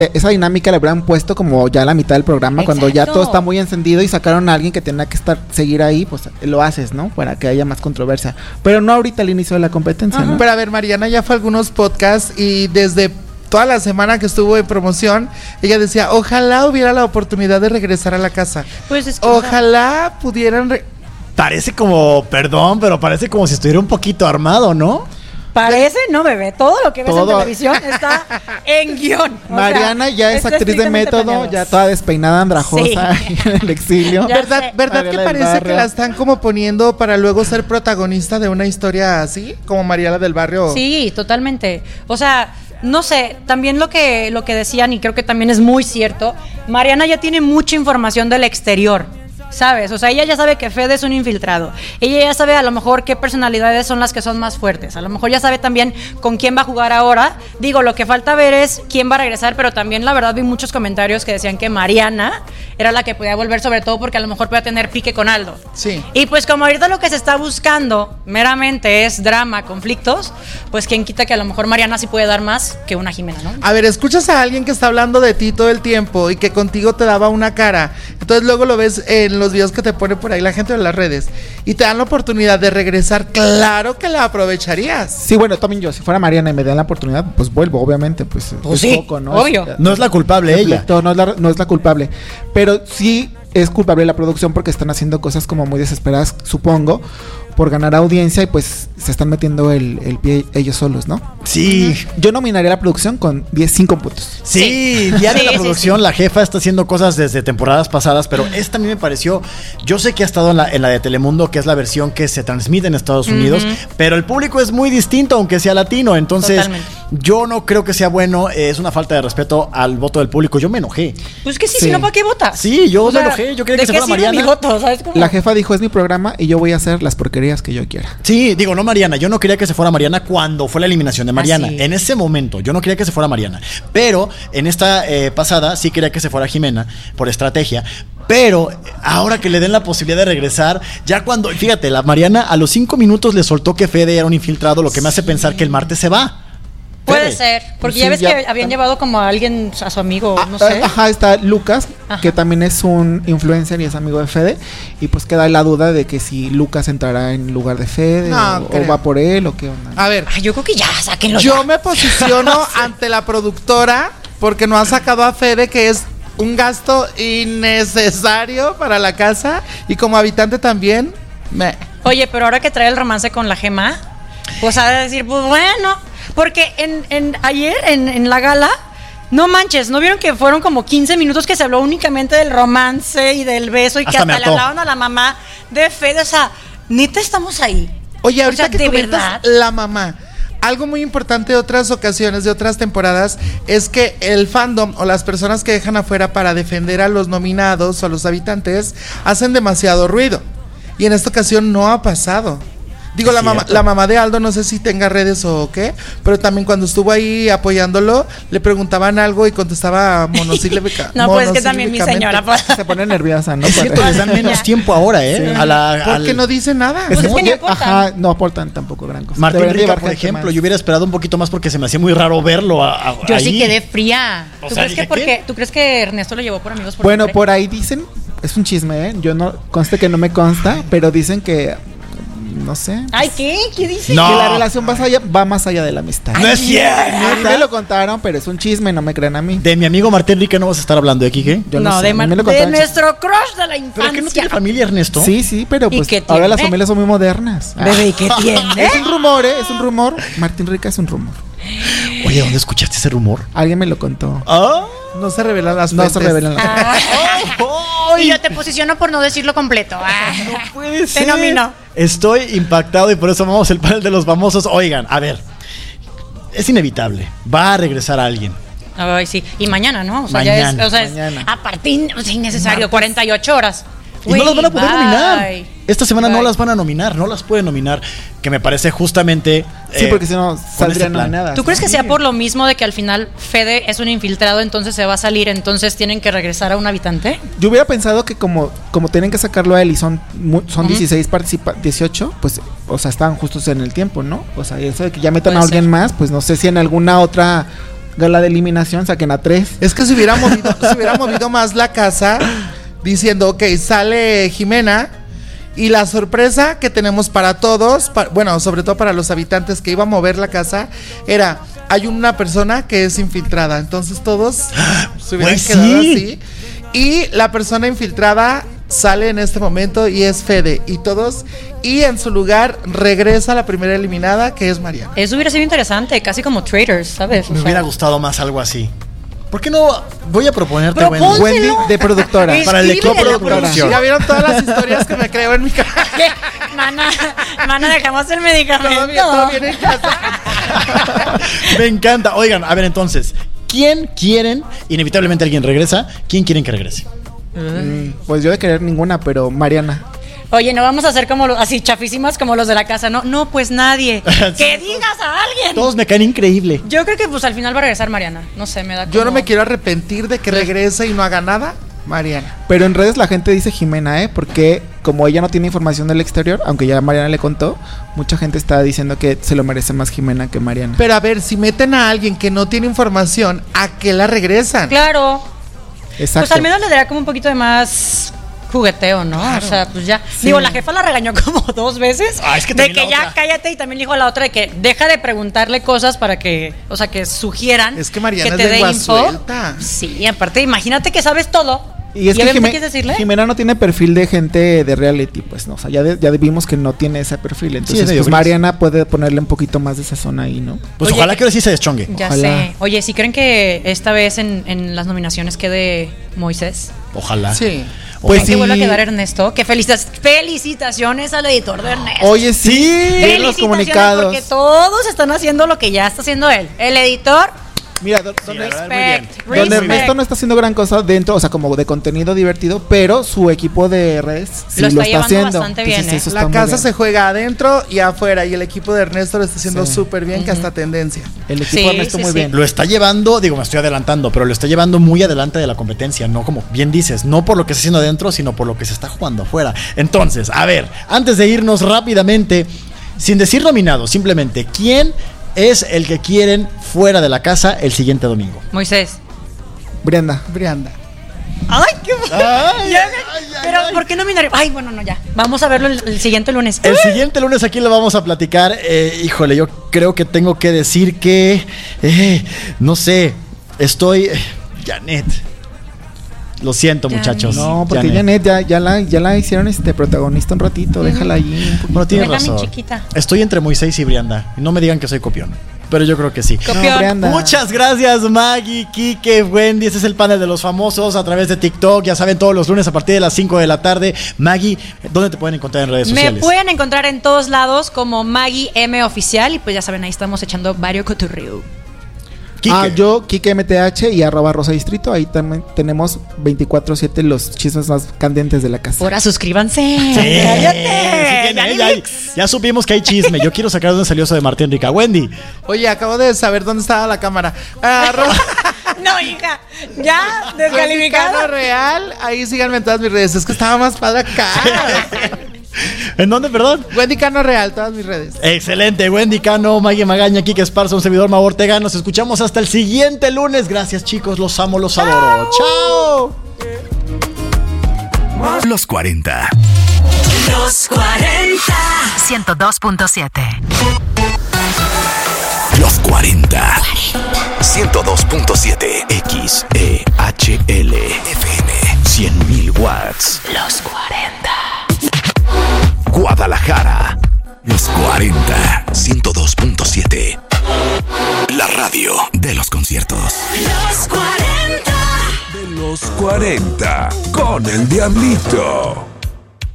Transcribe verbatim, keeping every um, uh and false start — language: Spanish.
esa dinámica la habrían puesto como ya a la mitad del programa. Exacto. Cuando ya todo está muy encendido y sacaron a alguien que tenía que estar seguir ahí, pues lo haces, ¿no? Para que haya más controversia. Pero no ahorita al inicio de la competencia, ¿no? Pero a ver, Mariana ya fue a algunos podcasts y desde toda la semana que estuvo en promoción, ella decía, ojalá hubiera la oportunidad de regresar a la casa. Pues es que ojalá pudieran... Re- parece como, perdón, pero parece como si estuviera un poquito armado, ¿no? Parece, no, bebé, todo lo que ves todo en televisión está en guión. Mariana sea, ya es actriz de método, planeados. Ya toda despeinada, andrajosa, sí. En el exilio. Ya ¿Verdad, sé. ¿verdad que parece que la están como poniendo para luego ser protagonista de una historia así? Como Mariela del Barrio. Sí, totalmente. O sea, no sé, también lo que, lo que decían, y creo que también es muy cierto, Mariana ya tiene mucha información del exterior. ¿Sabes? O sea, ella ya sabe que Fede es un infiltrado. Ella ya sabe a lo mejor qué personalidades son las que son más fuertes. A lo mejor ya sabe también con quién va a jugar ahora. Digo, lo que falta ver es quién va a regresar, pero también la verdad vi muchos comentarios que decían que Mariana era la que podía volver, sobre todo porque a lo mejor podía tener pique con Aldo. Sí. Y pues como ahorita lo que se está buscando meramente es drama, conflictos, pues quién quita que a lo mejor Mariana sí puede dar más que una Jimena, ¿no? A ver, escuchas a alguien que está hablando de ti todo el tiempo y que contigo te daba una cara. Entonces luego lo ves en los videos que te pone por ahí la gente de las redes y te dan la oportunidad de regresar, claro que la aprovecharías. Sí, bueno, también yo, si fuera Mariana y me dan la oportunidad, pues vuelvo, obviamente, pues, pues es sí, poco, ¿no? Obvio. Es, no es la culpable ella. No es la, no es la culpable, pero sí es culpable la producción porque están haciendo cosas como muy desesperadas, supongo, por ganar audiencia y pues se están metiendo el, el pie ellos solos, ¿no? Sí. Yo nominaría la producción con diez, cinco puntos. Sí, ya de sí, la sí, producción, sí. La jefa está haciendo cosas desde temporadas pasadas, pero esta a mí me pareció, yo sé que ha estado en la, en la de Telemundo, que es la versión que se transmite en Estados Unidos, uh-huh. Pero el público es muy distinto, aunque sea latino, entonces Totalmente. Yo no creo que sea bueno, eh, es una falta de respeto al voto del público, yo me enojé. Pues que sí, sí. si no, ¿para qué votas? Sí, yo o me sea, enojé, yo quería que se fuera Mariana. Mi voto, ¿sabes cómo? La jefa dijo, es mi programa y yo voy a hacer las porquerías que yo quiera. Sí, digo, no Mariana, yo no quería que se fuera Mariana cuando fue la eliminación de Mariana, ah, sí. En ese momento, yo no quería que se fuera Mariana, pero en esta eh, pasada sí quería que se fuera Jimena, por estrategia. Pero ahora que le den la posibilidad de regresar, ya cuando, fíjate, la Mariana a los cinco minutos le soltó que Fede era un infiltrado, lo que me hace pensar que el martes se va. Puede Fede. ser, porque sí, ya ves ya, que habían llevado como a alguien, a su amigo, ah, no sé. Ajá, está Lucas, ajá. Que también es un influencer y es amigo de Fede, y pues queda la duda de que si Lucas entrará en lugar de Fede no, o, o va por él o qué onda. A ver, ay, yo creo que ya, sáquenlo. Yo ya. me posiciono sí. ante la productora porque no ha sacado a Fede, que es un gasto innecesario para la casa, y como habitante también me... Oye, pero ahora que trae el romance con la Gema, pues ha de decir, pues bueno, porque en, en ayer en, en la gala, no manches, ¿no vieron que fueron como quince minutos que se habló únicamente del romance y del beso y hasta que hasta le hablaban a la mamá de Fede? O sea, neta estamos ahí. Oye, ahorita o sea, que comentas la mamá, algo muy importante de otras ocasiones, de otras temporadas, es que el fandom o las personas que dejan afuera para defender a los nominados o a los habitantes hacen demasiado ruido. Y en esta ocasión no ha pasado. Digo, la mamá, la mamá de Aldo, no sé si tenga redes o qué, pero también cuando estuvo ahí apoyándolo, le preguntaban algo y contestaba monosílabicamente. No, pues que también mi señora pues. Se pone nerviosa, ¿no? Es cierto, les dan menos tiempo ahora, ¿eh? Sí. A la, Porque al... no dice nada. Pues es que ni aportan. Ajá, no aportan tampoco gran cosa. Martín Rica, por ejemplo, más. Yo hubiera esperado un poquito más porque se me hacía muy raro verlo a, a, Yo ahí. sí quedé fría. O ¿Tú, sea, crees que porque, ¿Tú crees que Ernesto lo llevó por amigos? Por bueno, siempre? Por ahí dicen, es un chisme, ¿eh? Yo no, conste que no me consta, pero dicen que... No sé. Ay, ¿qué? ¿Qué dice? No. Que la relación va más allá, va más allá de la amistad. No es cierto. A mí me lo contaron, pero es un chisme, no me crean a mí. De mi amigo Martín Rica no vas a estar hablando de Quique. Yo no, no sé, de, Mar- de nuestro crush de la infancia. ¿Pero que no tiene familia, Ernesto? Sí, sí, pero pues ahora las familias son muy modernas. Bebé, ¿y qué tiene? Es un rumor, ¿eh? Es un rumor. Martín Rica es un rumor. Oye, ¿dónde escuchaste ese rumor? Alguien me lo contó. ¿Ah? No se revelan las No fuentes. se revelan las fuentes. Ah. Y yo te posiciono por no decirlo completo. Ah. No puede ser. Te nomino. Estoy impactado y por eso vamos al panel de los famosos. Oigan, a ver, es inevitable. Va a regresar alguien. Ay, sí. Y mañana, ¿no? O sea, mañana, ya es, o sea, mañana. es a partir, o sea, innecesario, cuarenta y ocho horas. Y no las van a poder bye. nominar. Esta semana Bye. no las van a nominar, no las pueden nominar. Que me parece justamente. Sí, eh, porque si no saldrían plan. nominadas. ¿Tú crees que Sí. sea por lo mismo de que al final Fede es un infiltrado, entonces se va a salir, entonces tienen que regresar a un habitante? Yo hubiera pensado que como, como tienen que sacarlo a él y son, mu- son Uh-huh. dieciséis participa dieciocho, pues, o sea, estaban justos en el tiempo, ¿no? O sea, eso de que ya metan Puede a alguien ser. más, pues no sé si en alguna otra gala de eliminación, saquen a tres. Es que se hubiera movido, se hubiera movido más la casa diciendo, ok, sale Jimena y la sorpresa que tenemos para todos, pa- bueno, sobre todo para los habitantes que iba a mover la casa, era, hay una persona que es infiltrada, entonces todos se hubieran Pues quedado sí. así. Y la persona infiltrada sale en este momento y es Fede y todos, y en su lugar regresa la primera eliminada, que es Mariana. Eso hubiera sido interesante, casi como Traders, ¿sabes? O Me sea, hubiera gustado más algo así. ¿Por qué no? Voy a proponerte, Wendy. Propónselo. Wendy de productora. Es- Para el equipo Escríbele de la producción. Ya vieron todas las historias que me creo en mi casa. ¿Qué? Mana, mana, dejamos el medicamento. Todo bien, todo bien en casa. Me encanta. Oigan, a ver entonces, ¿quién quieren? Inevitablemente alguien regresa. ¿Quién quieren que regrese? Mm, Pues yo de querer ninguna, pero Mariana. Oye, no vamos a hacer como los, así chafísimas como los de la casa, ¿no? No, pues nadie. Que digas a alguien. Todos me caen increíble. Yo creo que pues al final va a regresar Mariana. No sé, me da como... Yo no me quiero arrepentir de que regrese y no haga nada, Mariana. Pero en redes la gente dice Jimena, ¿eh? Porque como ella no tiene información del exterior, aunque ya Mariana le contó, mucha gente está diciendo que se lo merece más Jimena que Mariana. Pero a ver, si meten a alguien que no tiene información, ¿a qué la regresan? Claro. Exacto. Pues al menos le daría como un poquito de más jugueteo, ¿no? O sea, pues ya. Sí. Digo, la jefa la regañó como dos veces. Ah, es que de también que la ya otra. cállate, y también le dijo a la otra de que deja de preguntarle cosas para que, o sea, que sugieran. Es que Mariana te es dé lengua info. suelta. Sí, aparte, imagínate que sabes todo. Y es que obviamente Jime- quieres decirle. Jimena no tiene perfil de gente de reality, pues no, o sea, ya, de- ya vimos que no tiene ese perfil, entonces es medio pues gris. Mariana puede ponerle un poquito más de sazón ahí, ¿no? Pues Oye, ojalá que ahora sí se deschongue. Ya Ojalá. sé. Oye, ¿sí creen que esta vez en, en las nominaciones quede Moisés? Ojalá. Sí. Pues ¿Creen que sí. vuelva a quedar Ernesto? Que felicitas- felicitaciones al editor de Ernesto. Oye, sí, vi los Felicitaciones comunicados. porque todos están haciendo lo que ya está haciendo él. El editor, Mira, do- Sí, donde, la verdad, muy bien. respect, donde respect. Ernesto no está haciendo gran cosa dentro, o sea, como de contenido divertido, pero su equipo de redes sí Lo lo está está, llevando haciendo. bastante Entonces, bien, ¿eh? eso está La muy casa bien. se juega adentro y afuera, y el equipo de Ernesto lo está haciendo Sí. súper bien, que hasta tendencia. El equipo Sí, de Ernesto sí, muy sí. bien. Lo está llevando, digo, me estoy adelantando, pero lo está llevando muy adelante de la competencia, no como bien dices, no por lo que está haciendo adentro, sino por lo que se está jugando afuera. Entonces, a ver, antes de irnos rápidamente, sin decir nominado, simplemente, ¿quién es el que quieren fuera de la casa el siguiente domingo? Moisés. Brenda. Brianda. Ay, qué Ay, Ya, ay, ay, Pero, ay. ¿por qué no mirar? Ay, bueno, no, ya. Vamos a verlo el, el siguiente lunes. El siguiente lunes aquí le vamos a platicar. Eh, híjole, yo creo que tengo que decir que, eh, no sé, estoy... eh, Janet. Lo siento, Janet. muchachos. No, porque Janet ya, ya, la, ya la hicieron este protagonista un ratito, déjala allí un poquito. Bueno, tienes Déjame, razón. chiquita. Estoy entre Moisés y Brianda. Y no me digan que soy copión. Pero yo creo que sí. Copión. No, Brianda. Muchas gracias, Maggie, Kike, Wendy. Este es el panel de los famosos a través de TikTok. Ya saben, todos los lunes a partir de las cinco de la tarde. Maggie, ¿dónde te pueden encontrar en redes Me sociales? pueden encontrar en todos lados como Maggie M Oficial. Y pues ya saben, ahí estamos echando varios cotorreo. Kike. Ah, yo, Kike M T H y arroba Rosa Distrito. Ahí también tenemos veinticuatro siete los chismes más candentes de la casa. Ahora suscríbanse. Sí, Cállate. sí tiene, Ya ni ya, mix. ya supimos que hay chisme. Yo quiero sacar dónde salió eso de Martín Rica. Wendy. Oye, acabo de saber dónde estaba la cámara. Ah, Ro- No, hija. Ya, Wendy Cano descalificado. Real. Ahí síganme en todas mis redes. Es que estaba más padre acá. ¿En dónde, perdón? Wendy Cano Real, todas mis redes. Excelente, Wendy Cano, Maggie Magaña, Kike Esparza, un servidor Mau Ortega. Nos escuchamos hasta el siguiente lunes. Gracias, chicos. Los amo, los adoro. ¡Chao! Los cuarenta. Los cuarenta. ciento dos punto siete. Los cuarenta. ciento dos punto siete. X E H L F M. cien mil watts. Los cuarenta. Guadalajara. Los cuarenta. ciento dos punto siete. La radio de los conciertos. Los cuarenta. De los cuarenta. Con el Diablito.